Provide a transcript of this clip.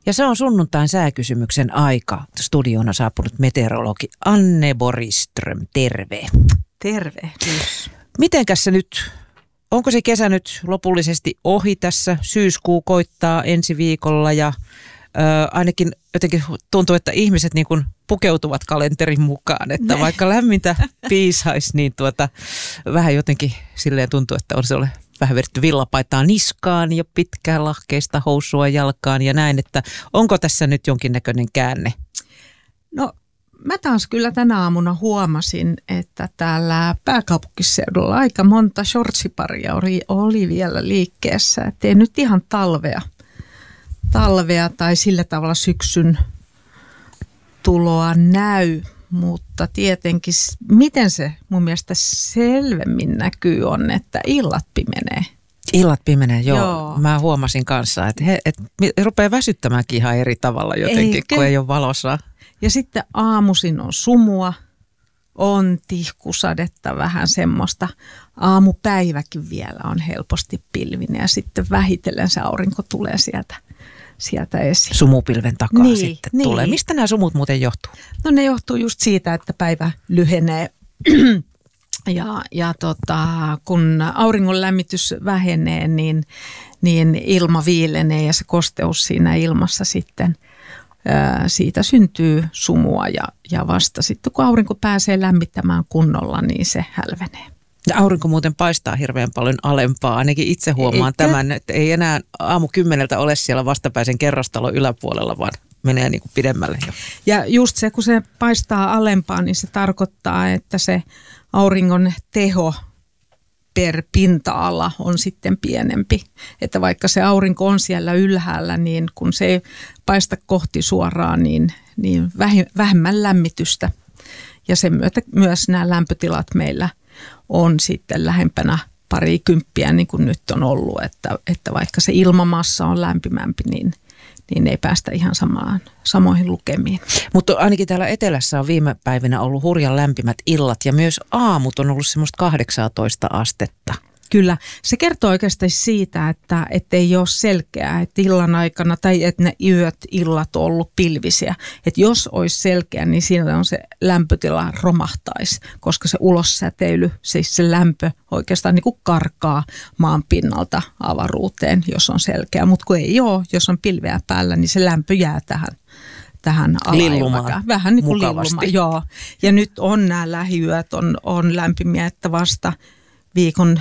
Ja se on sunnuntain sääkysymyksen aika. Studioon on saapunut meteorologi Anne Borgström. Terve. Tervehdys. Mitenkäs se nyt, onko se kesä nyt lopullisesti ohi tässä? Syyskuu koittaa ensi viikolla ja ainakin jotenkin tuntuu, että ihmiset niin kuin pukeutuvat kalenterin mukaan. Että vaikka lämmintä piisaisi, niin vähän jotenkin silleen tuntuu, että on se ole vähän vedetty villapaitaa niskaan ja pitkää lahkeista housua jalkaan ja näin, että onko tässä nyt jonkinnäköinen käänne? No mä taas kyllä tänä aamuna huomasin, että täällä pääkaupunkiseudulla aika monta shortsiparia oli vielä liikkeessä, ettei nyt ihan talvea tai sillä tavalla syksyn tuloa näy, mutta tietenkin miten se mun mielestä selvemmin näkyy on, että illat pimenee. Illat pimenee, joo. Mä huomasin kanssa, että rupeaa väsyttämäänkin ihan eri tavalla jotenkin, kun ei ole valossa. Ja sitten aamuisin on sumua, on tihkusadetta, vähän semmoista. Aamupäiväkin vielä on helposti pilvinen ja sitten vähitellen se aurinko tulee sieltä esiin. Sumupilven takaa sitten tulee. Mistä nämä sumut muuten johtuu? No ne johtuu just siitä, että päivä lyhenee ja kun auringon lämmitys vähenee, niin ilma viilenee ja se kosteus siinä ilmassa sitten siitä syntyy sumua ja vasta sitten kun aurinko pääsee lämmittämään kunnolla, niin se hälvenee. Ja aurinko muuten paistaa hirveän paljon alempaa. Ainakin itse huomaan tämän, että ei enää aamu 10 ole siellä vastapäisen kerrostalon yläpuolella, vaan menee niin kuin pidemmälle jo. Ja just se, kun se paistaa alempaa, niin se tarkoittaa, että se auringon teho per pinta-ala on sitten pienempi. Että vaikka se aurinko on siellä ylhäällä, niin kun se ei paista kohti suoraan, niin vähemmän lämmitystä. Ja sen myötä myös nämä lämpötilat meillä on sitten lähempänä 20, niin kuin nyt on ollut, että vaikka se ilmamassa on lämpimämpi, niin ei päästä ihan samoihin lukemiin. Mutta ainakin täällä etelässä on viime päivinä ollut hurjan lämpimät illat ja myös aamut on ollut semmoista 18 astetta. Kyllä, se kertoo oikeastaan siitä, että ei ole selkeää, että illan aikana tai että ne illat on ollut pilvisiä. Että jos olisi selkeä, niin siinä on se lämpötila romahtaisi, koska se ulossäteily, siis se lämpö oikeastaan niin kuin karkaa maan pinnalta avaruuteen, jos on selkeä. Mutta kun ei ole, jos on pilveä päällä, niin se lämpö jää tähän lillumaan. Vähän niin kuin lillumaan, joo. Ja nyt on nämä lähiyöt on lämpimiä, että vasta viikon